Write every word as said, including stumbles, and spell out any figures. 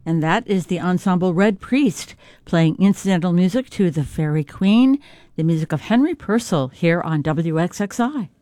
And that is the ensemble Red Priest playing incidental music to The Fairy Queen, the music of Henry Purcell here on W X X I.